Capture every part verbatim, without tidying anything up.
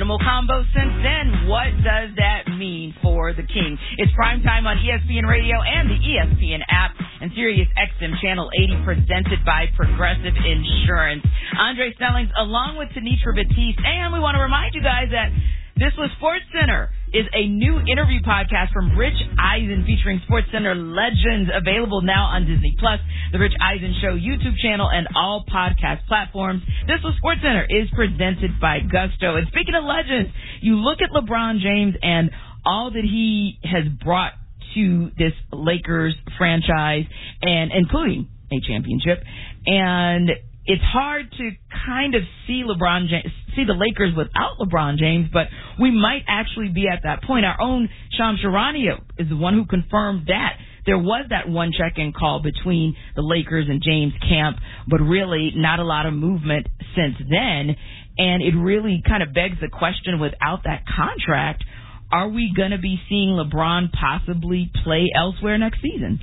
Minimal combo since then. What does that mean for the King? It's primetime on E S P N Radio and the E S P N app and Sirius X M Channel eighty, presented by Progressive Insurance. Andre Stellings along with Tanitra Batiste, and we want to remind you guys that This Was SportsCenter is a new interview podcast from Rich Eisen featuring SportsCenter legends, available now on Disney Plus, the Rich Eisen Show YouTube channel, and all podcast platforms. This Was SportsCenter is presented by Gusto. And speaking of legends, you look at LeBron James and all that he has brought to this Lakers franchise, and including a championship, and it's hard to kind of see LeBron James, see the Lakers without LeBron James, but we might actually be at that point. Our own Shams Charania is the one who confirmed that. There was that one check-in call between the Lakers and James camp, but really not a lot of movement since then. And it really kind of begs the question, without that contract, are we going to be seeing LeBron possibly play elsewhere next season?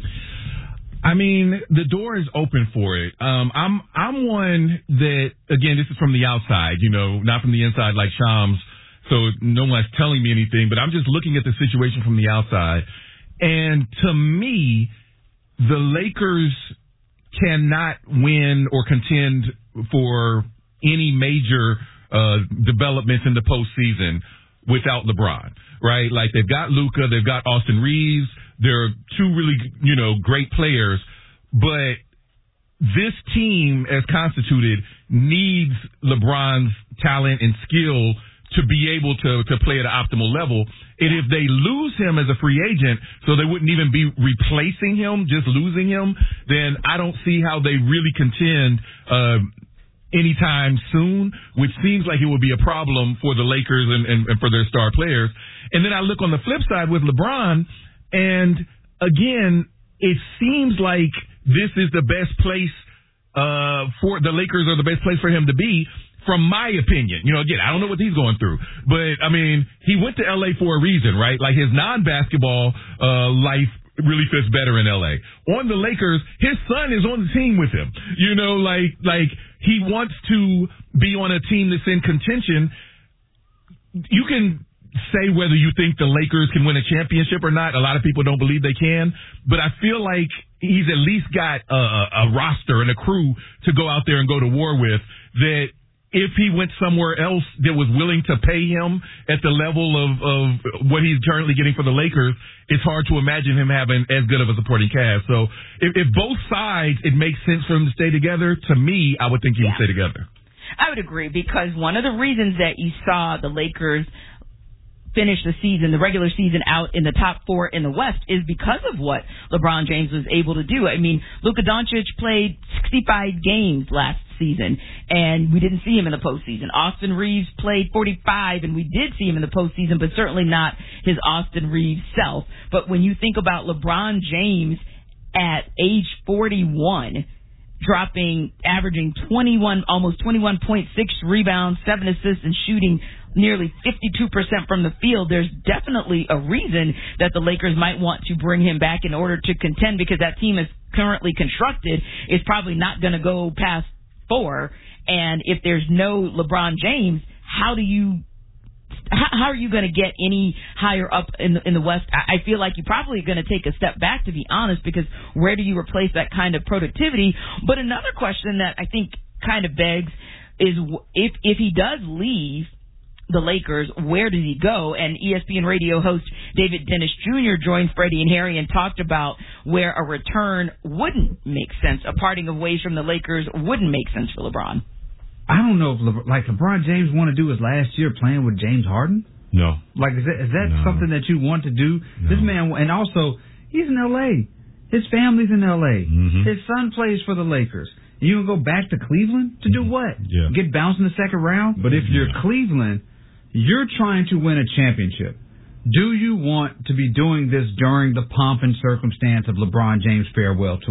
I mean, the door is open for it. Um, I'm I'm one that, again, this is from the outside, you know, not from the inside like Shams, so no one's telling me anything, but I'm just looking at the situation from the outside. And to me, the Lakers cannot win or contend for any major uh, developments in the postseason without LeBron, right? Like, they've got Luka, they've got Austin Reeves. They're two really, you know, great players, but this team, as constituted, needs LeBron's talent and skill to be able to, to play at an optimal level. And if they lose him as a free agent, so they wouldn't even be replacing him, just losing him, then I don't see how they really contend uh, anytime soon, which seems like it would be a problem for the Lakers and, and, and for their star players. And then I look on the flip side with LeBron, and again, it seems like this is the best place uh, for the Lakers, or the best place for him to be, from my opinion. You know, again, I don't know what he's going through, but I mean, he went to L A for a reason, right? Like, his non-basketball uh, life really fits better in L A. On the Lakers, his son is on the team with him. You know, like like he wants to be on a team that's in contention. You can say whether you think the Lakers can win a championship or not. A lot of people don't believe they can, but I feel like he's at least got a, a roster and a crew to go out there and go to war with, that if he went somewhere else that was willing to pay him at the level of, of what he's currently getting for the Lakers, it's hard to imagine him having as good of a supporting cast. So if, if both sides, it makes sense for him to stay together, to me, I would think he yeah. would stay together. I would agree, because one of the reasons that you saw the Lakers finish the season, the regular season, out in the top four in the West is because of what LeBron James was able to do. I mean, Luka Doncic played sixty-five games last season, and we didn't see him in the postseason. Austin Reeves played forty-five, and we did see him in the postseason, but certainly not his Austin Reeves self. But when you think about LeBron James at age forty-one, dropping, averaging twenty-one, almost twenty-one point six rebounds, seven assists, and shooting nearly fifty-two percent from the field, there's definitely a reason that the Lakers might want to bring him back in order to contend, because that team is currently constructed is probably not going to go past four. And if there's no LeBron James, how do you how are you going to get any higher up in the, in the West? I feel like you're probably going to take a step back, to be honest, because where do you replace that kind of productivity? But another question that I think kind of begs is, if if he does leave the Lakers, where does he go? And E S P N radio host David Dennis Junior joined Freddie and Harry and talked about where a return wouldn't make sense, a parting of ways from the Lakers wouldn't make sense for LeBron. I don't know if, Le- like, LeBron James want to do his last year playing with James Harden? No. Like, is that, is that no. something that you want to do? No. This man, and also, he's in L A. His family's in L A. Mm-hmm. His son plays for the Lakers. You going to go back to Cleveland to do what? Yeah. Get bounced in the second round? But if you're yeah. Cleveland, you're trying to win a championship. Do you want to be doing this during the pomp and circumstance of LeBron James' farewell tour?